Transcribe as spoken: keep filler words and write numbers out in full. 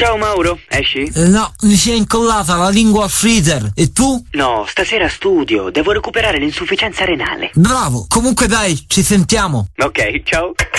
Ciao Mauro, esci? Eh, no, mi si è incollata la lingua al freezer. E tu? No, stasera studio, devo recuperare l'insufficienza renale. Bravo, comunque dai, ci sentiamo. Ok, ciao.